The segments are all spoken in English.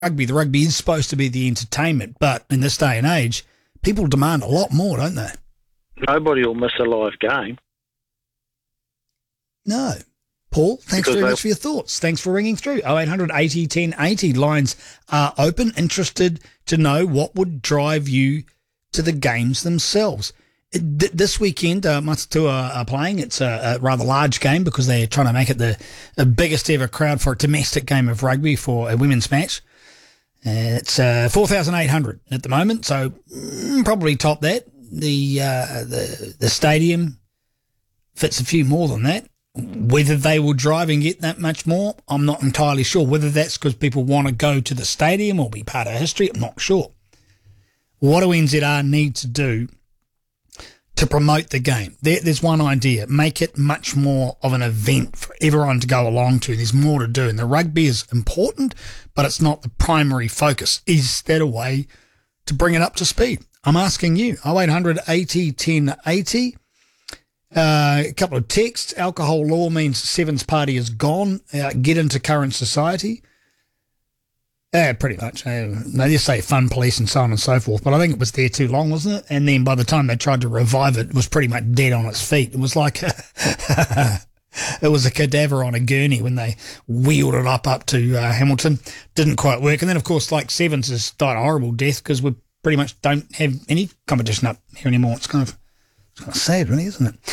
rugby. The rugby is supposed to be the entertainment, but in this day and age, people demand a lot more, don't they? Nobody will miss a live game. No. Paul, thanks very much for your thoughts. Thanks for ringing through. 0800 80 10 80. Lines are open. Interested to know what would drive you to the games themselves. This weekend, Matatua are playing. It's a rather large game because they're trying to make it the biggest ever crowd for a domestic game of rugby for a women's match. It's 4,800 at the moment, so probably top that. The stadium fits a few more than that. Whether they will drive and get that much more, I'm not entirely sure. Whether that's because people want to go to the stadium or be part of history, I'm not sure. What do NZR need to do to promote the game? There's one idea. Make it much more of an event for everyone to go along to. There's more to do. And the rugby is important, but it's not the primary focus. Is that a way to bring it up to speed? I'm asking you. 0800 80 10 80. A couple of texts. Alcohol law means Sevens party is gone. Get into current society. Pretty much. They just say fun police and so on and so forth, but I think it was there too long, wasn't it? And then by the time they tried to revive it, it was pretty much dead on its feet. It was like it was a cadaver on a gurney when they wheeled it up to Hamilton. Didn't quite work. And then, of course, like Sevens has died a horrible death because we pretty much don't have any competition up here anymore. It's kind of sad, really, isn't it?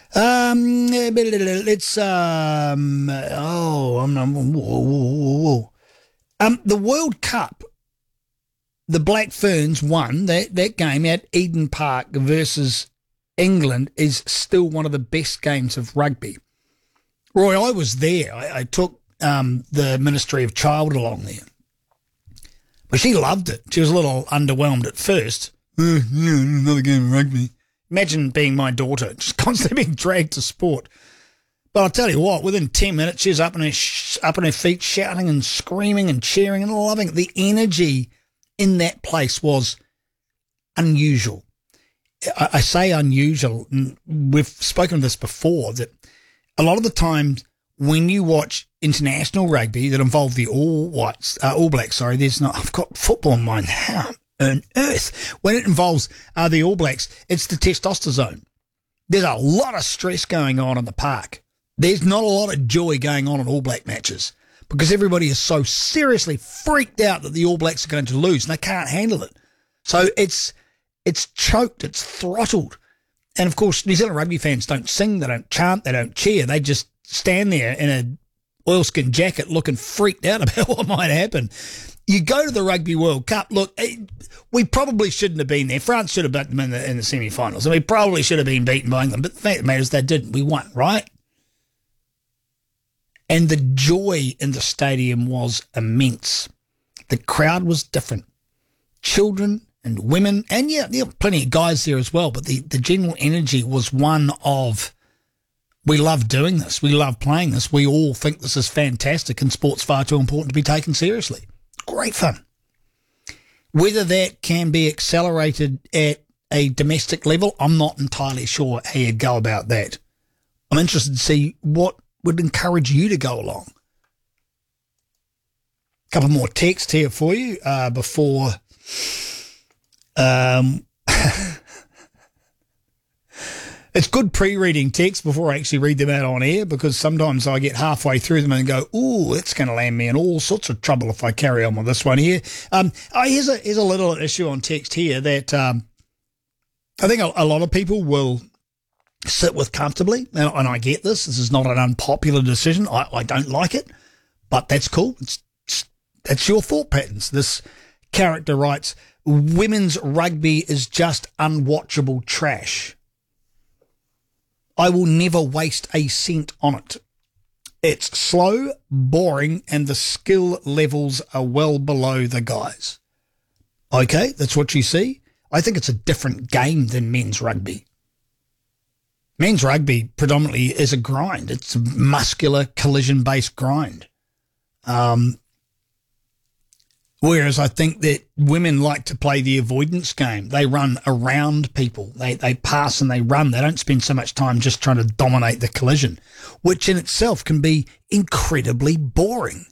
The World Cup, the Black Ferns won that game at Eden Park versus England is still one of the best games of rugby. Roy, I was there. I took the Ministry of Child along there. But she loved it. She was a little underwhelmed at first. Another game of rugby. Imagine being my daughter, just constantly being dragged to sport. But I'll tell you what, within 10 minutes, she was up on her feet, shouting and screaming and cheering and loving it. The energy in that place was unusual. I say unusual, and we've spoken of this before, that a lot of the times when you watch international rugby that involve the All Blacks, I've got football in mind. How on earth? When it involves the All Blacks, it's the testosterone. There's a lot of stress going on in the park. There's not a lot of joy going on in All Black matches because everybody is so seriously freaked out that the All Blacks are going to lose and they can't handle it. So it's choked, it's throttled. And, of course, New Zealand rugby fans don't sing, they don't chant, they don't cheer. They just stand there in an oilskin jacket looking freaked out about what might happen. You go to the Rugby World Cup, look, we probably shouldn't have been there. France should have beaten them in the semi-finals, and we probably should have been beaten by England. But the fact of the matter is they didn't. We won, right? And the joy in the stadium was immense. The crowd was different. Children and women, and there were plenty of guys there as well, but the general energy was one of, we love doing this, we love playing this, we all think this is fantastic, and sport's far too important to be taken seriously. Great fun. Whether that can be accelerated at a domestic level, I'm not entirely sure how you'd go about that. I'm interested to see what would encourage you to go along. A couple more texts here for you before it's good pre-reading texts before I actually read them out on air, because sometimes I get halfway through them and go, ooh, it's going to land me in all sorts of trouble if I carry on with this one here. Here's a little issue on text here that I think a lot of people will sit with comfortably, and I get this. This is not an unpopular decision. I don't like it, but that's cool. That's your thought patterns. This character writes, women's rugby is just unwatchable trash. I will never waste a cent on it. It's slow, boring, and the skill levels are well below the guys. Okay, that's what you see. I think it's a different game than men's rugby. Men's rugby predominantly is a grind. It's a muscular, collision-based grind. Whereas I think that women like to play the avoidance game. They run around people. They pass and they run. They don't spend so much time just trying to dominate the collision, which in itself can be incredibly boring.